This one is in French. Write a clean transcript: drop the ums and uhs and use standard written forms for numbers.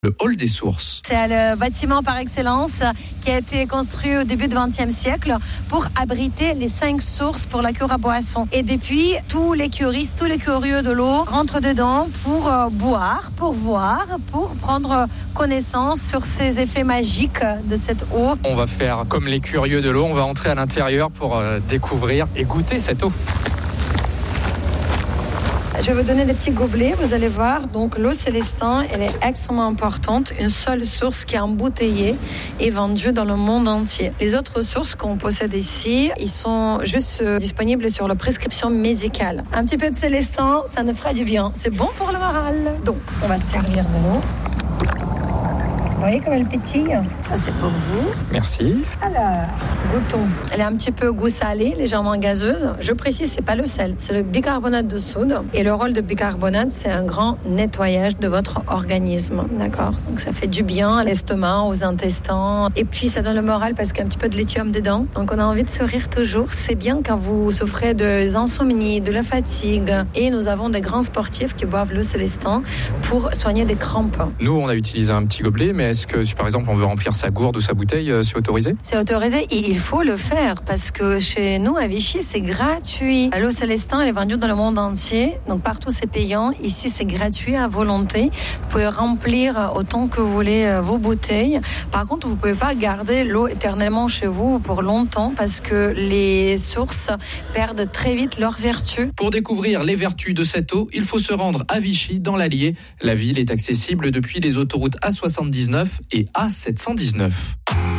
Le hall des sources. C'est le bâtiment par excellence qui a été construit au début du XXe siècle pour abriter les 5 sources pour la cure à boisson. Et depuis, tous les curistes, tous les curieux de l'eau rentrent dedans pour boire, pour voir, pour prendre connaissance sur ces effets magiques de cette eau. On va faire comme les curieux de l'eau, on va entrer à l'intérieur pour découvrir et goûter cette eau. Je vais vous donner des petits gobelets, vous allez voir. Donc l'eau Célestin, elle est extrêmement importante. Une seule source qui est embouteillée et vendue dans le monde entier. Les autres sources qu'on possède ici, ils sont juste disponibles sur la prescription médicale. Un petit peu de Célestin, ça nous fera du bien. C'est bon pour le moral. Donc, on va servir de l'eau. Vous voyez comme elle pétille? Ça, c'est pour vous. Merci. Alors, goûtons. Elle est un petit peu goût salé, légèrement gazeuse. Je précise, c'est pas le sel, c'est le bicarbonate de soude. Et le rôle de bicarbonate, c'est un grand nettoyage de votre organisme. D'accord? Donc, ça fait du bien à l'estomac, aux intestins. Et puis, ça donne le moral parce qu'il y a un petit peu de lithium dedans. Donc, on a envie de sourire toujours. C'est bien quand vous souffrez de insomnie, de la fatigue. Et nous avons des grands sportifs qui boivent l'eau Célestin pour soigner des crampes. Nous, on a utilisé un petit gobelet, mais est-ce que si par exemple on veut remplir sa gourde ou sa bouteille, c'est autorisé? C'est autorisé et il faut le faire parce que chez nous à Vichy c'est gratuit. L'eau Célestin elle est vendue dans le monde entier, donc partout c'est payant. Ici c'est gratuit à volonté. Vous pouvez remplir autant que vous voulez vos bouteilles. Par contre vous pouvez pas garder l'eau éternellement chez vous pour longtemps parce que les sources perdent très vite leurs vertus. Pour découvrir les vertus de cette eau, il faut se rendre à Vichy dans l'Allier. La ville est accessible depuis les autoroutes A79 et A719.